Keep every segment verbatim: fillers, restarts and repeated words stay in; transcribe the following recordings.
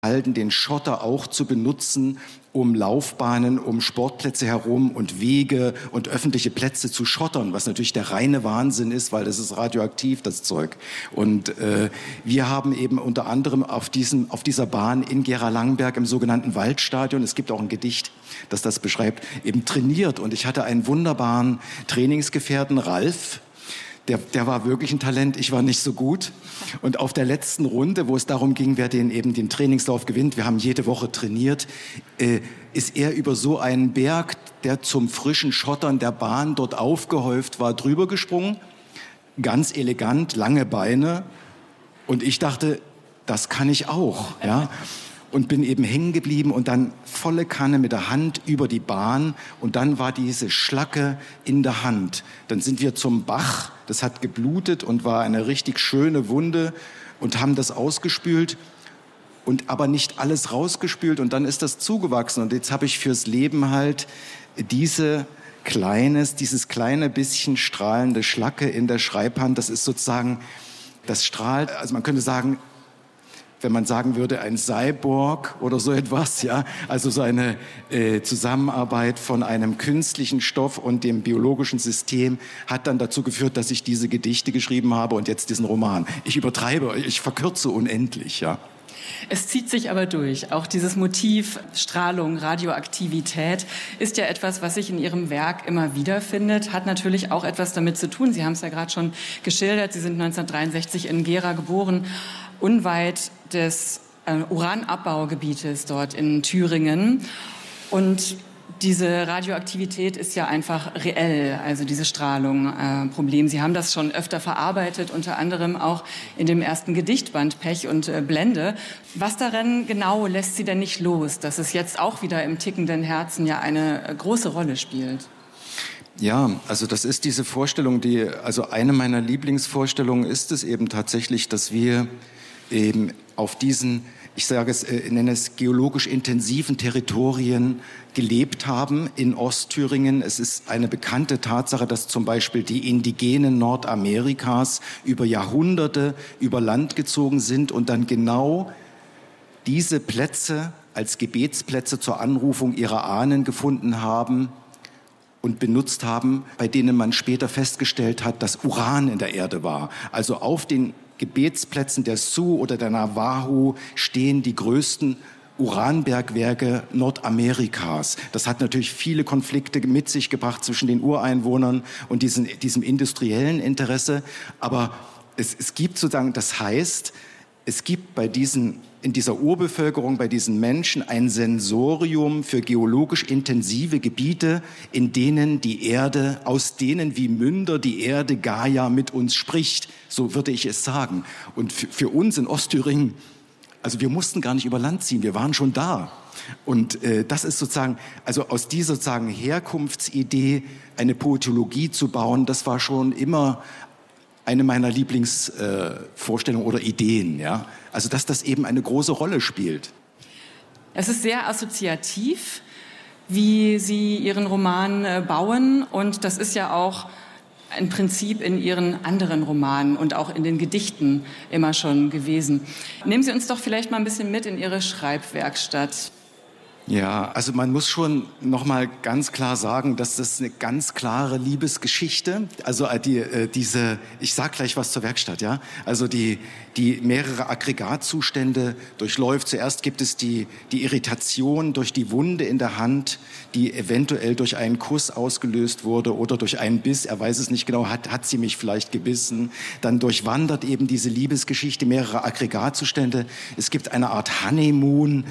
halten, den Schotter auch zu benutzen, um Laufbahnen, um Sportplätze herum und Wege und öffentliche Plätze zu schottern, was natürlich der reine Wahnsinn ist, weil das ist radioaktiv, das Zeug. Und äh, wir haben eben unter anderem auf, diesem, auf dieser Bahn in Gera-Langenberg im sogenannten Waldstadion, es gibt auch ein Gedicht, das das beschreibt, eben trainiert. Und ich hatte einen wunderbaren Trainingsgefährten, Ralf. Der, der war wirklich ein Talent, ich war nicht so gut. Und auf der letzten Runde, wo es darum ging, wer den eben den Trainingslauf gewinnt, wir haben jede Woche trainiert, äh, ist er über so einen Berg, der zum frischen Schottern der Bahn dort aufgehäuft war, drüber gesprungen. Ganz elegant, lange Beine. Und ich dachte, das kann ich auch, ja. Und bin eben hängen geblieben und dann volle Kanne mit der Hand über die Bahn und dann war diese Schlacke in der Hand. Dann sind wir zum Bach, das hat geblutet und war eine richtig schöne Wunde und haben das ausgespült und aber nicht alles rausgespült und dann ist das zugewachsen und jetzt habe ich fürs Leben halt diese kleines, dieses kleine bisschen strahlende Schlacke in der Schreibhand, das ist sozusagen, das strahlt, also man könnte sagen, wenn man sagen würde, ein Cyborg oder so etwas, ja, also so eine äh, Zusammenarbeit von einem künstlichen Stoff und dem biologischen System hat dann dazu geführt, dass ich diese Gedichte geschrieben habe und jetzt diesen Roman. Ich übertreibe, ich verkürze unendlich, ja. Es zieht sich aber durch. Auch dieses Motiv Strahlung, Radioaktivität ist ja etwas, was sich in Ihrem Werk immer wieder findet, hat natürlich auch etwas damit zu tun. Sie haben es ja gerade schon geschildert. Sie sind neunzehnhundertdreiundsechzig in Gera geboren, unweit des äh, Uranabbaugebietes dort in Thüringen. Und diese Radioaktivität ist ja einfach reell, also diese Strahlung, äh, Problem. Sie haben das schon öfter verarbeitet, unter anderem auch in dem ersten Gedichtband Pech und äh, Blende. Was daran genau lässt Sie denn nicht los, dass es jetzt auch wieder im tickenden Herzen ja eine äh, große Rolle spielt? Ja, also das ist diese Vorstellung, die, also eine meiner Lieblingsvorstellungen ist es eben tatsächlich, dass wir eben auf diesen, ich sage es, ich nenne es geologisch intensiven Territorien gelebt haben in Ostthüringen. Es ist eine bekannte Tatsache, dass zum Beispiel die Indigenen Nordamerikas über Jahrhunderte über Land gezogen sind und dann genau diese Plätze als Gebetsplätze zur Anrufung ihrer Ahnen gefunden haben und benutzt haben, bei denen man später festgestellt hat, dass Uran in der Erde war. Also auf den Gebetsplätzen der Sioux oder der Navajo stehen die größten Uranbergwerke Nordamerikas. Das hat natürlich viele Konflikte mit sich gebracht zwischen den Ureinwohnern und diesen, diesem industriellen Interesse. Aber es, es gibt sozusagen, das heißt, es gibt bei diesen, in dieser Urbevölkerung, bei diesen Menschen ein Sensorium für geologisch intensive Gebiete, in denen die Erde, aus denen wie Münder die Erde Gaia mit uns spricht. So würde ich es sagen. Und für, für uns in Ostthüringen, also wir mussten gar nicht über Land ziehen, wir waren schon da. Und äh, das ist sozusagen, also aus dieser sozusagen Herkunftsidee eine Poetologie zu bauen, das war schon immer eine meiner Lieblingsvorstellungen äh, oder Ideen, ja. Also, dass das eben eine große Rolle spielt. Es ist sehr assoziativ, wie Sie Ihren Roman äh, bauen. Und das ist ja auch ein Prinzip in Ihren anderen Romanen und auch in den Gedichten immer schon gewesen. Nehmen Sie uns doch vielleicht mal ein bisschen mit in Ihre Schreibwerkstatt. Ja, also man muss schon noch mal ganz klar sagen, dass das eine ganz klare Liebesgeschichte, also die, äh, diese, ich sag gleich was zur Werkstatt, ja, also die, die mehrere Aggregatzustände durchläuft. Zuerst gibt es die, die Irritation durch die Wunde in der Hand, die eventuell durch einen Kuss ausgelöst wurde oder durch einen Biss, er weiß es nicht genau, hat, hat sie mich vielleicht gebissen. Dann durchwandert eben diese Liebesgeschichte mehrere Aggregatzustände. Es gibt eine Art Honeymoon,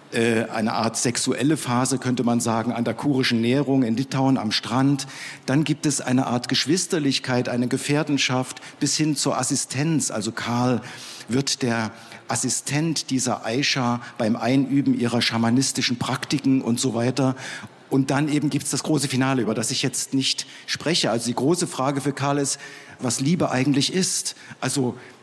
eine Art sexuelle Phase, könnte man sagen, an der kurischen Nährung in Litauen am Strand. Dann gibt es eine Art Geschwisterlichkeit, eine Gefährtenschaft bis hin zur Assistenz. Also Karl wird der Assistent dieser Aisha beim Einüben ihrer schamanistischen Praktiken und so weiter. Und dann eben gibt es das große Finale, über das ich jetzt nicht spreche. Also die große Frage für Karl ist, was Liebe eigentlich ist. Also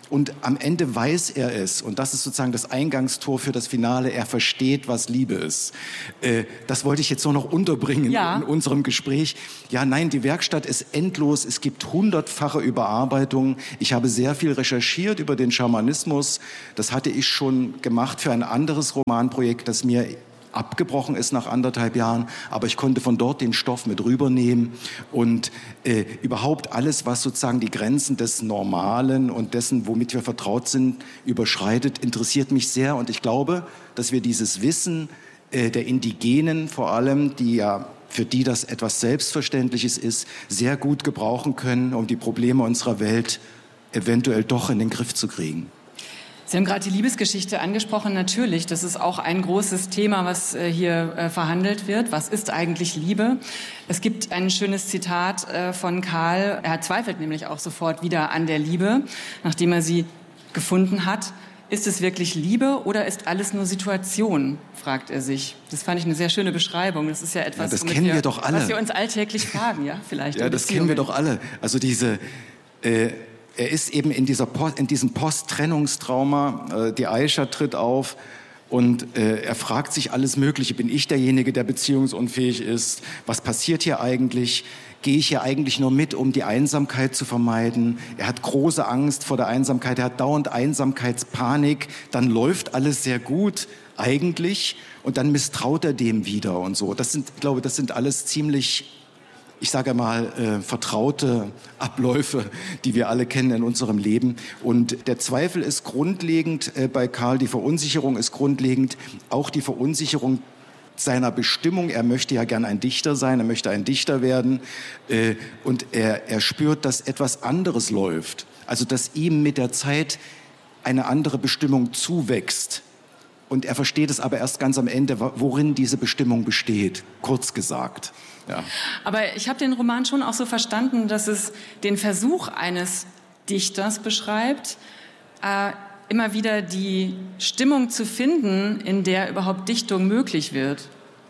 und am Ende weiß er es. Und das ist sozusagen das Eingangstor für das Finale. Er versteht, was Liebe ist. Äh, das wollte ich jetzt nur noch unterbringen ja. in unserem Gespräch. Ja, nein, die Werkstatt ist endlos. Es gibt hundertfache Überarbeitungen. Ich habe sehr viel recherchiert über den Schamanismus. Das hatte ich schon gemacht für ein anderes Romanprojekt, das mir abgebrochen ist nach anderthalb Jahren, aber ich konnte von dort den Stoff mit rübernehmen und äh, überhaupt alles, was sozusagen die Grenzen des Normalen und dessen, womit wir vertraut sind, überschreitet, interessiert mich sehr und ich glaube, dass wir dieses Wissen äh, der Indigenen vor allem, die ja für die das etwas Selbstverständliches ist, sehr gut gebrauchen können, um die Probleme unserer Welt eventuell doch in den Griff zu kriegen. Sie haben gerade die Liebesgeschichte angesprochen. Natürlich, das ist auch ein großes Thema, was äh, hier äh, verhandelt wird. Was ist eigentlich Liebe? Es gibt ein schönes Zitat äh, von Karl. Er zweifelt nämlich auch sofort wieder an der Liebe, nachdem er sie gefunden hat. Ist es wirklich Liebe oder ist alles nur Situation, fragt er sich. Das fand ich eine sehr schöne Beschreibung. Das ist ja etwas, ja, das kennen wir, wir doch alle. Was wir uns alltäglich fragen, ja, vielleicht. Ja, das kennen wir doch alle. Also diese... Äh Er ist eben in, dieser Post, in diesem Post-Trennungstrauma, äh, die Aisha tritt auf und äh, er fragt sich alles Mögliche. Bin ich derjenige, der beziehungsunfähig ist? Was passiert hier eigentlich? Gehe ich hier eigentlich nur mit, um die Einsamkeit zu vermeiden? Er hat große Angst vor der Einsamkeit, er hat dauernd Einsamkeitspanik. Dann läuft alles sehr gut eigentlich und dann misstraut er dem wieder und so. Das sind, ich glaube, das sind alles ziemlich... ich sage mal, äh, vertraute Abläufe, die wir alle kennen in unserem Leben. Und der Zweifel ist grundlegend äh, bei Karl, die Verunsicherung ist grundlegend, auch die Verunsicherung seiner Bestimmung. Er möchte ja gern ein Dichter sein, er möchte ein Dichter werden. Äh, und er, er spürt, dass etwas anderes läuft. Also, dass ihm mit der Zeit eine andere Bestimmung zuwächst. Und er versteht es aber erst ganz am Ende, worin diese Bestimmung besteht, kurz gesagt. Ja. Aber ich habe den Roman schon auch so verstanden, dass es den Versuch eines Dichters beschreibt, äh, immer wieder die Stimmung zu finden, in der überhaupt Dichtung möglich wird.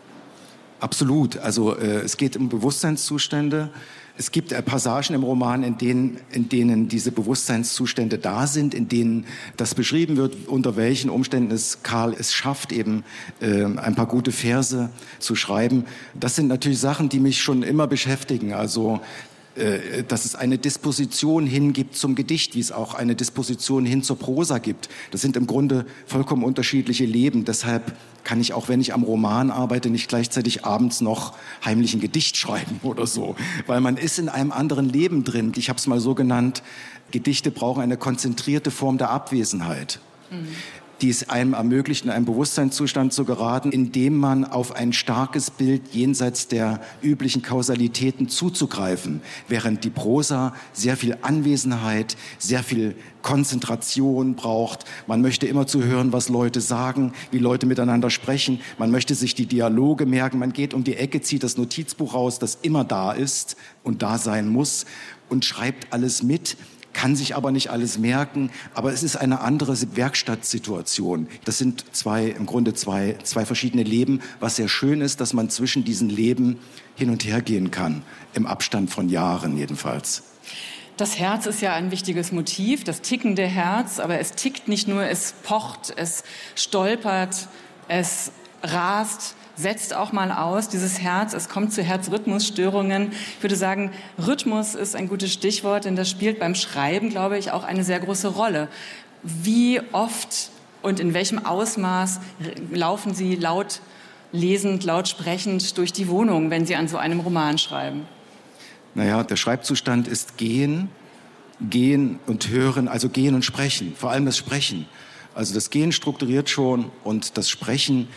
Absolut. Also äh, es geht um Bewusstseinszustände. Es gibt äh, Passagen im Roman, in denen, in denen diese Bewusstseinszustände da sind, in denen das beschrieben wird, unter welchen Umständen es Karl es schafft, eben äh, ein paar gute Verse zu schreiben. Das sind natürlich Sachen, die mich schon immer beschäftigen. Also äh, dass es eine Disposition hingibt zum Gedicht, wie es auch eine Disposition hin zur Prosa gibt. Das sind im Grunde vollkommen unterschiedliche Leben. Deshalb kann ich auch, wenn ich am Roman arbeite, nicht gleichzeitig abends noch heimlich ein Gedicht schreiben oder so. Weil man ist in einem anderen Leben drin. Ich habe es mal so genannt, Gedichte brauchen eine konzentrierte Form der Abwesenheit. Mhm. Die es einem ermöglicht, in einen Bewusstseinszustand zu geraten, in dem man auf ein starkes Bild jenseits der üblichen Kausalitäten zuzugreifen, während die Prosa sehr viel Anwesenheit, sehr viel Konzentration braucht. Man möchte immer zu hören, was Leute sagen, wie Leute miteinander sprechen. Man möchte sich die Dialoge merken. Man geht um die Ecke, zieht das Notizbuch raus, das immer da ist und da sein muss und schreibt alles mit. Kann sich aber nicht alles merken, aber es ist eine andere Werkstattsituation. Das sind zwei, im Grunde zwei, zwei verschiedene Leben, was sehr schön ist, dass man zwischen diesen Leben hin und her gehen kann, im Abstand von Jahren jedenfalls. Das Herz ist ja ein wichtiges Motiv, das tickende Herz, aber es tickt nicht nur, es pocht, es stolpert, es rast, setzt auch mal aus, dieses Herz, es kommt zu Herzrhythmusstörungen. Ich würde sagen, Rhythmus ist ein gutes Stichwort, denn das spielt beim Schreiben, glaube ich, auch eine sehr große Rolle. Wie oft und in welchem Ausmaß laufen Sie laut lesend, laut sprechend durch die Wohnung, wenn Sie an so einem Roman schreiben? Naja, der Schreibzustand ist Gehen, Gehen und Hören, also Gehen und Sprechen, vor allem das Sprechen. Also das Gehen strukturiert schon und das Sprechen,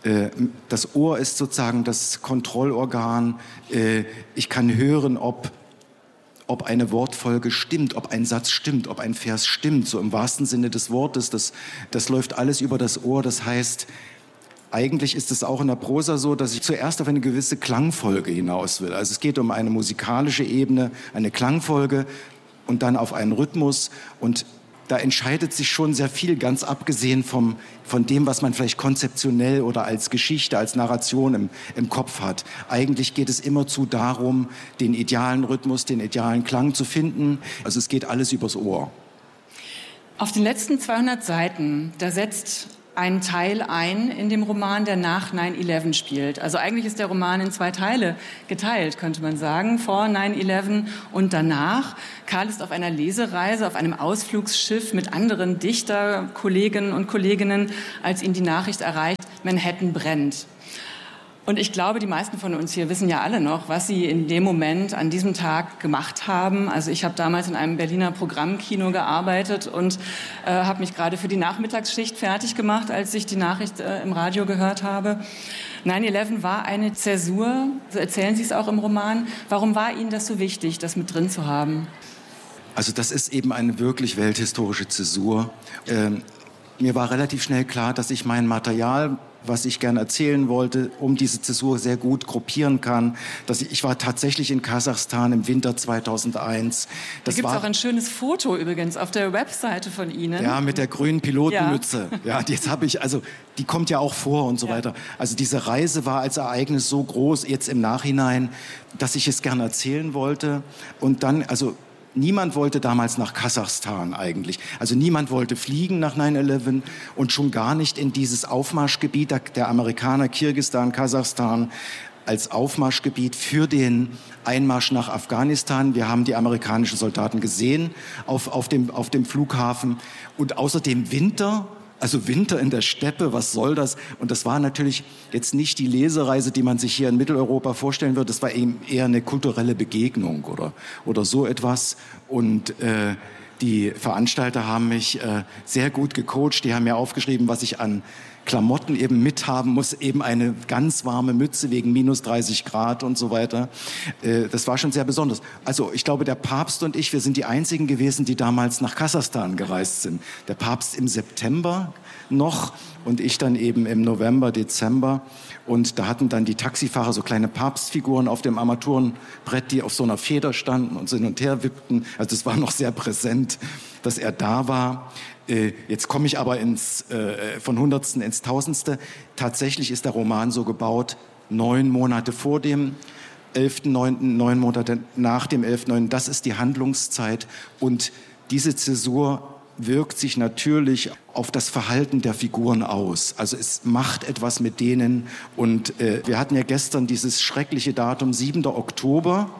das Ohr ist sozusagen das Kontrollorgan. Ich kann hören, ob, ob eine Wortfolge stimmt, ob ein Satz stimmt, ob ein Vers stimmt, so im wahrsten Sinne des Wortes. Das, das läuft alles über das Ohr. Das heißt, eigentlich ist es auch in der Prosa so, dass ich zuerst auf eine gewisse Klangfolge hinaus will. Also es geht um eine musikalische Ebene, eine Klangfolge und dann auf einen Rhythmus. Und da entscheidet sich schon sehr viel, ganz abgesehen vom, von dem, was man vielleicht konzeptionell oder als Geschichte, als Narration im, im Kopf hat. Eigentlich geht es immerzu darum, den idealen Rhythmus, den idealen Klang zu finden. Also es geht alles übers Ohr. Auf den letzten zweihundert Seiten, da setzt ein Teil ein in dem Roman, der nach neun elf spielt. Also eigentlich ist der Roman in zwei Teile geteilt, könnte man sagen, vor neun elf und danach. Karl ist auf einer Lesereise, auf einem Ausflugsschiff mit anderen Dichterkollegen und Kolleginnen, als ihn die Nachricht erreicht, Manhattan brennt. Und ich glaube, die meisten von uns hier wissen ja alle noch, was sie in dem Moment an diesem Tag gemacht haben. Also ich habe damals in einem Berliner Programmkino gearbeitet und äh, habe mich gerade für die Nachmittagsschicht fertig gemacht, als ich die Nachricht äh, im Radio gehört habe. neun elf war eine Zäsur, so erzählen Sie es auch im Roman. Warum war Ihnen das so wichtig, das mit drin zu haben? Also das ist eben eine wirklich welthistorische Zäsur. Ähm, mir war relativ schnell klar, dass ich mein Material, was ich gerne erzählen wollte, um diese Zäsur sehr gut gruppieren kann. Dass ich, ich war tatsächlich in Kasachstan im Winter zweitausendeins. Das da gibt es war auch ein schönes Foto übrigens auf der Webseite von Ihnen. Ja, mit der grünen Pilotenmütze. Ja, ja, jetzt habe ich, also die kommt ja auch vor und so ja. weiter. Also diese Reise war als Ereignis so groß, jetzt im Nachhinein, dass ich es gerne erzählen wollte. Und dann, also niemand wollte damals nach Kasachstan eigentlich. Also niemand wollte fliegen nach neun elf und schon gar nicht in dieses Aufmarschgebiet der Amerikaner, Kirgisistan, Kasachstan, als Aufmarschgebiet für den Einmarsch nach Afghanistan. Wir haben die amerikanischen Soldaten gesehen auf, auf, dem, auf dem Flughafen. Und außerdem Winter. Also Winter in der Steppe, was soll das? Und das war natürlich jetzt nicht die Lesereise, die man sich hier in Mitteleuropa vorstellen würde. Das war eben eher eine kulturelle Begegnung oder, oder so etwas. Und äh, die Veranstalter haben mich äh, sehr gut gecoacht. Die haben mir aufgeschrieben, was ich an Klamotten eben mithaben muss, eben eine ganz warme Mütze wegen minus dreißig Grad und so weiter. Äh, das war schon sehr besonders. Also ich glaube, der Papst und ich, wir sind die einzigen gewesen, die damals nach Kasachstan gereist sind. Der Papst im September noch und ich dann eben im November, Dezember. Und da hatten dann die Taxifahrer so kleine Papstfiguren auf dem Armaturenbrett, die auf so einer Feder standen und hin und her wippten. Also es war noch sehr präsent, dass er da war. Jetzt komme ich aber ins, äh, von Hundertsten ins Tausendste. Tatsächlich ist der Roman so gebaut, neun Monate vor dem elften neunten, neun Monate nach dem elften neunten. Das ist die Handlungszeit. Und diese Zäsur wirkt sich natürlich auf das Verhalten der Figuren aus. Also es macht etwas mit denen. Und äh, wir hatten ja gestern dieses schreckliche Datum, siebter Oktober,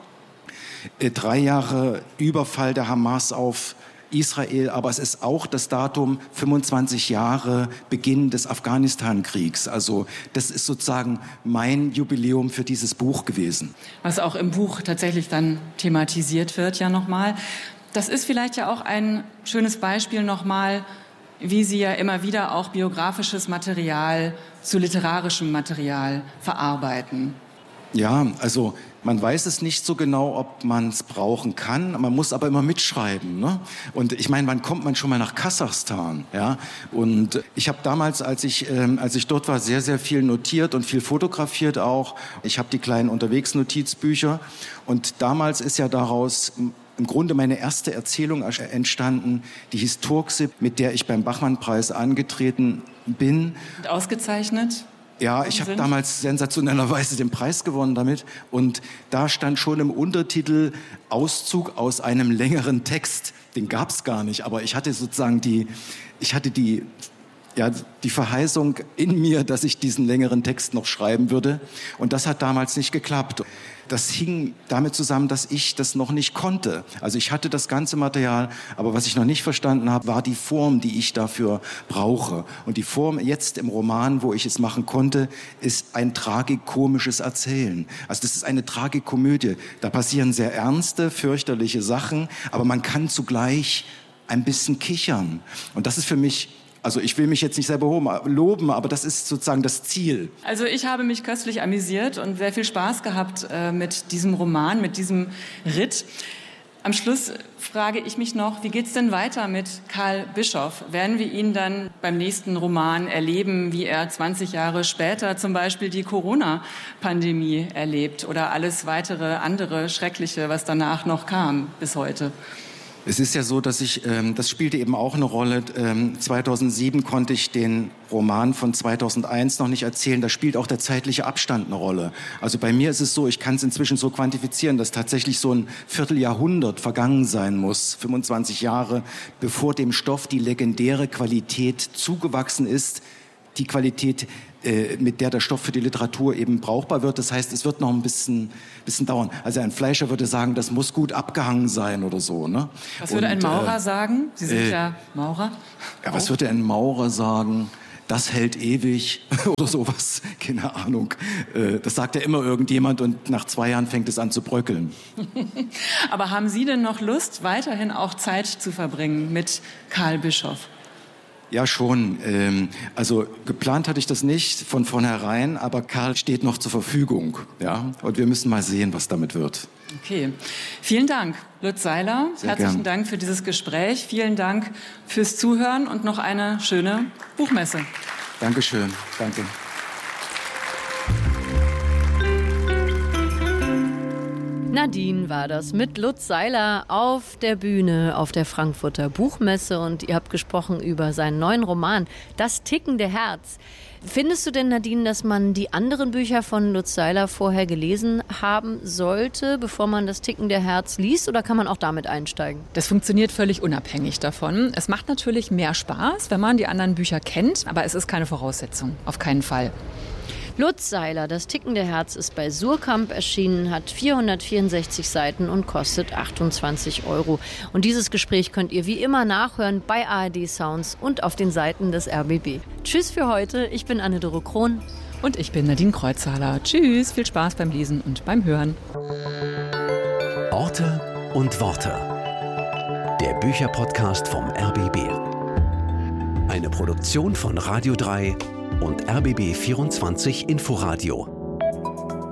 äh, drei Jahre Überfall der Hamas auf Israel, aber es ist auch das Datum fünfundzwanzig Jahre Beginn des Afghanistan-Kriegs. Also das ist sozusagen mein Jubiläum für dieses Buch gewesen. Was auch im Buch tatsächlich dann thematisiert wird, ja nochmal. Das ist vielleicht ja auch ein schönes Beispiel nochmal, wie Sie ja immer wieder auch biografisches Material zu literarischem Material verarbeiten. Ja, also man weiß es nicht so genau, ob man es brauchen kann. Man muss aber immer mitschreiben, ne? Und ich meine, wann kommt man schon mal nach Kasachstan? Ja? Und ich habe damals, als ich, ähm, als ich dort war, sehr, sehr viel notiert und viel fotografiert auch. Ich habe die kleinen Unterwegsnotizbücher. Und damals ist ja daraus im Grunde meine erste Erzählung entstanden, die Historxip, mit der ich beim Bachmann-Preis angetreten bin. Und ausgezeichnet? Ja, ich habe damals sensationellerweise den Preis gewonnen damit und da stand schon im Untertitel Auszug aus einem längeren Text. Den gab's gar nicht, aber ich hatte sozusagen die, ich hatte die, ja, die Verheißung in mir, dass ich diesen längeren Text noch schreiben würde und das hat damals nicht geklappt. Das hing damit zusammen, dass ich das noch nicht konnte. Also ich hatte das ganze Material, aber was ich noch nicht verstanden habe, war die Form, die ich dafür brauche. Und die Form jetzt im Roman, wo ich es machen konnte, ist ein tragikomisches Erzählen. Also das ist eine Tragikomödie. Da passieren sehr ernste, fürchterliche Sachen, aber man kann zugleich ein bisschen kichern. Und das ist für mich... Also ich will mich jetzt nicht selber loben, aber das ist sozusagen das Ziel. Also ich habe mich köstlich amüsiert und sehr viel Spaß gehabt äh, mit diesem Roman, mit diesem Ritt. Am Schluss frage ich mich noch, wie geht's denn weiter mit Karl Bischoff? Werden wir ihn dann beim nächsten Roman erleben, wie er zwanzig Jahre später zum Beispiel die Corona-Pandemie erlebt oder alles weitere andere Schreckliche, was danach noch kam bis heute? Es ist ja so, dass ich, ähm, das spielte eben auch eine Rolle. Ähm, zweitausendsieben konnte ich den Roman von zweitausendeins noch nicht erzählen. Da spielt auch der zeitliche Abstand eine Rolle. Also bei mir ist es so, ich kann es inzwischen so quantifizieren, dass tatsächlich so ein Vierteljahrhundert vergangen sein muss, fünfundzwanzig Jahre, bevor dem Stoff die legendäre Qualität zugewachsen ist, die Qualität, äh, mit der der Stoff für die Literatur eben brauchbar wird. Das heißt, es wird noch ein bisschen, bisschen dauern. Also ein Fleischer würde sagen, das muss gut abgehangen sein oder so. Ne? Was würde Und, ein Maurer äh, sagen? Sie sind äh, ja Maurer. Ja, was würde ein Maurer sagen? Das hält ewig oder sowas, keine Ahnung. Äh, das sagt ja immer irgendjemand und nach zwei Jahren fängt es an zu bröckeln. Aber haben Sie denn noch Lust, weiterhin auch Zeit zu verbringen mit Karl Bischoff? Ja, schon. Ähm, also geplant hatte ich das nicht von vornherein, aber Karl steht noch zur Verfügung. Ja? Und wir müssen mal sehen, was damit wird. Okay. Vielen Dank, Lutz Seiler. Sehr Herzlichen gern. Dank für dieses Gespräch. Vielen Dank fürs Zuhören und noch eine schöne Buchmesse. Dankeschön. Danke. Nadine war das mit Lutz Seiler auf der Bühne auf der Frankfurter Buchmesse und ihr habt gesprochen über seinen neuen Roman Das tickende Herz. Findest du denn, Nadine, dass man die anderen Bücher von Lutz Seiler vorher gelesen haben sollte, bevor man das tickende Herz liest, oder kann man auch damit einsteigen? Das funktioniert völlig unabhängig davon. Es macht natürlich mehr Spaß, wenn man die anderen Bücher kennt, aber es ist keine Voraussetzung, auf keinen Fall. Lutz Seiler, Das tickende Herz, ist bei Suhrkamp erschienen, hat vierhundertvierundsechzig Seiten und kostet achtundzwanzig Euro. Und dieses Gespräch könnt ihr wie immer nachhören bei A R D Sounds und auf den Seiten des R B B. Tschüss für heute, ich bin Anne-Dore Krohn. Und ich bin Nadine Kreuzhaler. Tschüss, viel Spaß beim Lesen und beim Hören. Orte und Worte. Der Bücherpodcast vom R B B. Eine Produktion von Radio drei und R B B vierundzwanzig Inforadio.